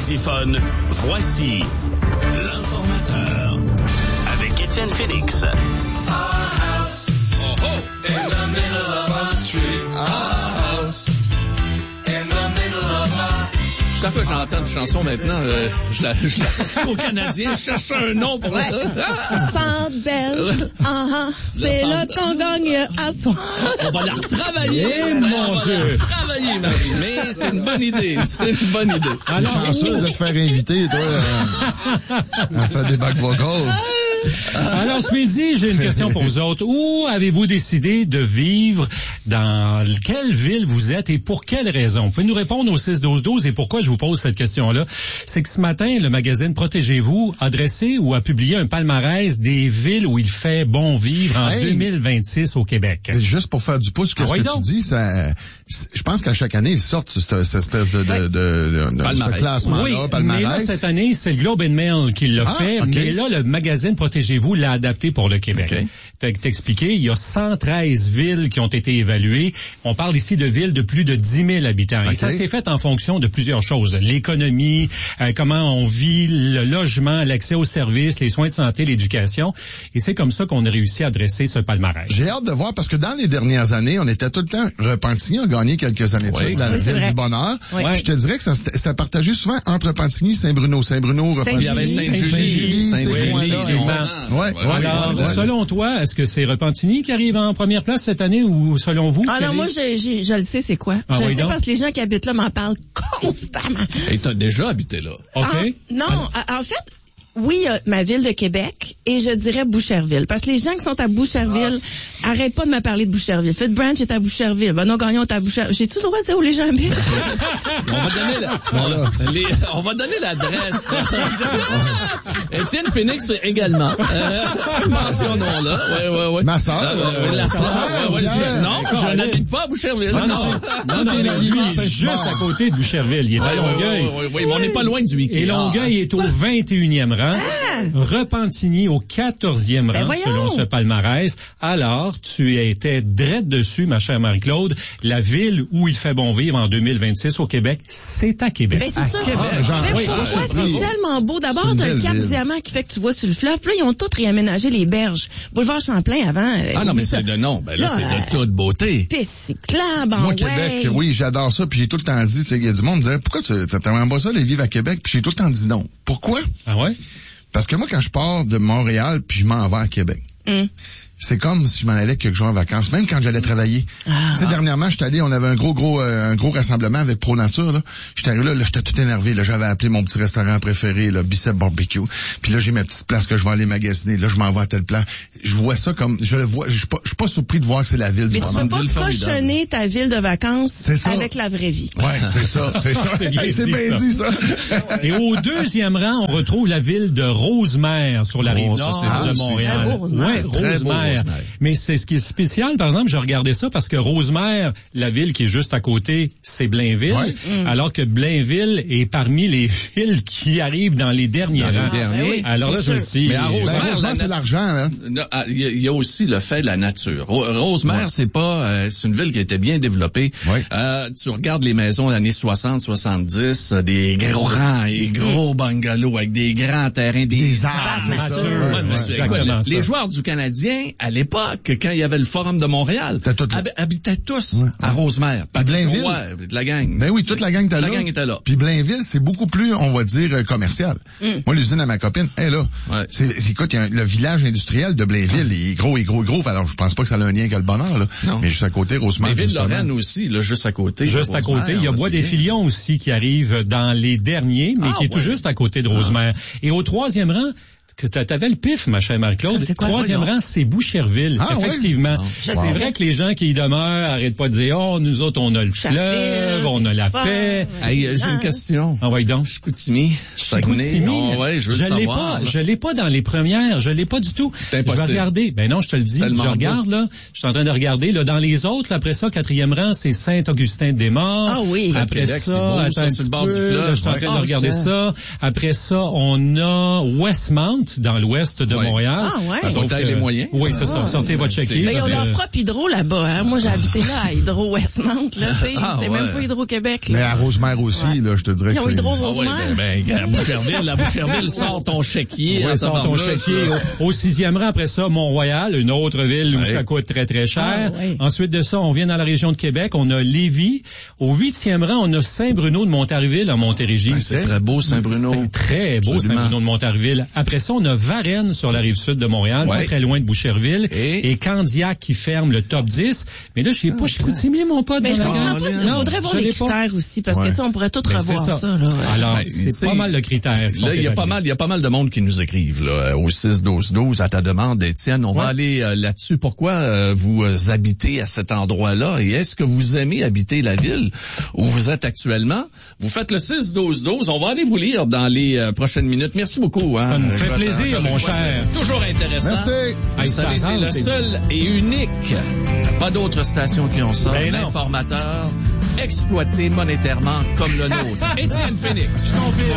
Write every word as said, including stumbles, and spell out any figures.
anglophones, voici l'informateur avec Étienne Félix. Our house, oh, oh. In the middle of our street. Our house, in the middle of our... Chaque fois que j'entends une chanson maintenant, euh, je la je l'associe aux Canadiens, je cherche un nom pour ouais. la... Sandbell, uh-huh. C'est là qu'on gagne à soi. On va la retravailler. Eh, mon on Dieu. va la retravailler, Marie. Mais c'est une bonne idée. C'est une bonne idée. Alors, chanceux de te faire inviter, toi, à, à faire des back vocals. Alors, ce midi, j'ai une question pour vous autres. Où avez-vous décidé de vivre? Dans quelle ville vous êtes et pour quelle raison? Vous pouvez nous répondre au six douze douze et pourquoi je vous pose cette question-là? C'est que ce matin, le magazine Protégez-vous a dressé ou a publié un palmarès des villes où il fait bon vivre en hey. deux mille vingt-six au Québec. Juste pour faire du pouce, qu'est-ce ah, que tu dis? Ça, je pense qu'à chaque année, ils sortent cette, cette espèce de, de, de, de, de, de classement-là, oui, palmarès. Mais là, cette année, c'est le Globe and Mail qui l'a ah, fait. Okay. Mais là, le magazine Protégez-vous l'a adapté pour le Québec. Okay. Fait que t'expliquer, il y a cent treize villes qui ont été évaluées. On parle ici de villes de plus de dix mille habitants. Okay. Et ça s'est fait en fonction de plusieurs choses. L'économie, euh, comment on vit, le logement, l'accès aux services, les soins de santé, l'éducation. Et c'est comme ça qu'on a réussi à dresser ce palmarès. J'ai hâte de voir parce que dans les dernières années, on était tout le temps... Repentigny a gagné quelques années de oui. suite, la oui, ville du bonheur. Oui. Je te dirais que ça, ça partagé souvent entre Repentigny et Saint-Bruno. Saint-Bruno, Repentigny. Il y avait Saint-Julie, Saint-Julie, Ouais, ouais, Alors, ouais, ouais. selon toi, est-ce que c'est Repentigny qui arrive en première place cette année ou selon vous? Ah non, moi, je, je, je le sais, c'est quoi. Ah, je oui, le sais donc? Parce que les gens qui habitent là m'en parlent constamment. Et t'as déjà habité là? OK. Ah, non, en fait... Oui, euh, ma ville de Québec, et je dirais Boucherville. Parce que les gens qui sont à Boucherville, ah, arrêtent pas de me parler de Boucherville. Fit Branch est à Boucherville. Benoît Gagnon est à Boucherville. J'ai-tu le droit de dire où les gens habitent? on va donner la, voilà. les, on va donner l'adresse. Étienne Phoenix également. Euh, mentionnons-là. Ouais, ouais, ouais. Ma sœur. Euh, la sœur. Ouais, ouais, ouais. Non, je n'habite pas à Boucherville. Non, non, non, non, non lui, il est juste à côté de Boucherville. Il est à Longueuil. Oui, oui, oui, mais on n'est pas loin du week-end. Et Longueuil est au vingt et unième rang. Ah! Repentigny au quatorzième rang, ben selon ce palmarès. Alors, tu étais drette dessus, ma chère Marie-Claude. La ville où il fait bon vivre en deux mille vingt-six au Québec, c'est à Québec. Ben, c'est ça. Québec. Ah, genre, oui, pourquoi c'est oui. tellement beau? D'abord, t'as le Cap ville. Diamant qui fait que tu vois sur le fleuve. Puis là, ils ont tous réaménagé les berges. Boulevard Champlain avant. Ah non, mais c'est de non. Ben là, là c'est de toute beauté. Piste cyclable, en Moi, ouais. Québec, oui, j'adore ça. Puis j'ai tout le temps dit, tu sais, il y a du monde qui me disait, pourquoi tu t'aimerais pas ça, les vivre à Québec? Puis j'ai tout le temps dit non. Pourquoi? Ah ouais? Parce que moi, quand je pars de Montréal, puis je m'en vais à Québec, mm. c'est comme si je m'en allais quelques jours en vacances, même quand j'allais travailler. Ah. Tu sais, dernièrement, j'étais allé, on avait un gros, gros, euh, un gros rassemblement avec Pro Nature, là. J'étais arrivé là, là, j'étais tout énervé, là. J'avais appelé mon petit restaurant préféré, là, Bicep Barbecue. Puis là, j'ai ma petite place que je vais aller magasiner. Là, je m'en vais à tel plan. Je vois ça comme, je le vois, je suis pas, je suis pas surpris de voir que c'est la ville du bonheur. Mais tu peux pas cochonner ta ville de vacances avec la vraie vie. Ouais, c'est ça, c'est ça. c'est bien, c'est bien dit, ça. Et au deuxième rang, on retrouve la ville de Rosemère, sur la rive nord de Montréal. Ouais, Rosemère. Mais c'est ce qui est spécial, par exemple, je regardais ça parce que Rosemère, la ville qui est juste à côté, c'est Blainville, ouais. mm. alors que Blainville est parmi les villes qui arrivent dans les derniers dans rangs. Les derniers. Oui, alors là, je le sais. Mais à Rosemère, ben, Rosemère c'est l'argent. Hein? Il y, y a aussi le fait de la nature. Rosemère, ouais. c'est pas, euh, c'est une ville qui a été bien développée. Ouais. Euh, tu regardes les maisons des années soixante, soixante-dix, des grands et gros bungalows avec des grands terrains, des, des arbres. Les joueurs du Canadien, à l'époque, quand il y avait le Forum de Montréal, hab- habitaient tous ouais, à Rosemère. Puis Blainville. Ouais, de la gang. Ben oui, toute la gang était là. La gang était là. Puis Blainville, c'est beaucoup plus, on va dire, commercial. Mm. Moi, l'usine à ma copine, elle est là. Ouais. C'est, c'est, écoute, y a un, le village industriel de Blainville, il est gros, il est gros, il est gros. Alors, je pense pas que ça a un lien avec le bonheur, là. Non. Mais juste à côté, Rosemère. Mais Ville-Lorraine aussi, là, juste à côté. Juste à côté. Il y a Bois des Filions aussi qui arrive dans les derniers, mais ah, qui est ouais. tout juste à côté de Rosemère. Ah. Et au troisième rang, que t'avais le pif, ma chère Marie-Claude. C'est quoi, Troisième rang, c'est Boucherville. Ah, effectivement. Oui? C'est wow. vrai que les gens qui y demeurent arrêtent pas de dire, oh, nous autres, on a le fleuve, on a la paix. Hey, j'ai une question. Ah, ouais, donc. Chicoutimi. Chicoutimi. Oh, ouais, je veux je le l'ai savoir, pas, je l'ai pas dans les premières, je l'ai pas du tout. C'est impossible. Je vais regarder. Ben non, je te le dis. Je regarde, beau. là. Je suis en train de regarder, là. Dans les autres, là, après ça, quatrième rang, c'est Saint-Augustin-des-Morts. Ah oui. Après Québec, ça, beau, attends, sur le bord du fleuve. Je suis en train de regarder ça. Après ça, on a Westmount. trente dans l'ouest de Ouais. Montréal. Ah, ouais. Parce qu'on Donc, taille les moyens. Oui, c'est ça. Sortez votre chéquier. Mais ils ont parce leur que- propre hydro là-bas, hein. Moi, j'ai habité là, à Hydro-Westmount, là, tu sais. Ah, c'est ouais. même pas Hydro-Québec, Mais là. à Rosemère aussi, Ouais. là, je te dirais Ils que ont c'est... Hydro Ah ouais, Rosemère. ben, ben, à Boucherville, à Boucherville, sort ton chéquier. Oui, en sort ton tabarnouche. chéquier. Au, au sixième rang, après ça, Mont-Royal, une autre ville où Ouais. ça coûte très, très cher. Ah, ouais. Ensuite de ça, on vient dans la région de Québec. On a Lévis. Au huitième rang, on a Saint-Bruno de Montarville en Montérégie. Ben, c'est très beau, Saint-Bruno. C'est très beau, Absolument. Saint-Bruno de Montarville. Après ça, on a Varennes sur la rive sud de Montréal, Ouais. pas très loin de Boucherville. Et- Et Candiac qui ferme le top dix. Mais là, je sais pas, je Chicoutimi, mon pote. Mais je dans la comprends gang. pas. Il Non, faudrait voir je les l'ai pas. critères aussi, parce que, Ouais. tu sais, on pourrait tout Ben, revoir c'est ça. ça. là. Alors, Ben, c'est tu sais, pas mal de critères qui sont Là, il y a pas évalués. mal, il y a pas mal de monde qui nous écrivent là, au six douze douze à ta demande, Étienne. On va Ouais. aller euh, là-dessus. Pourquoi euh, vous euh, habitez à cet endroit-là et est-ce que vous aimez habiter la ville où vous êtes actuellement? Vous faites le six douze douze. On va aller vous lire dans les euh, prochaines minutes. Merci beaucoup. Hein, Ça me fait Écoute, plaisir, encore mon une fois, cher. c'est Toujours intéressant. Merci. Vous Hey, savez, ça c'est le rentre, seul et unique. Pas d'autres stations qui ont ça. Ben non. L'informateur exploité monétairement comme le nôtre. Étienne Phoenix. Confirme.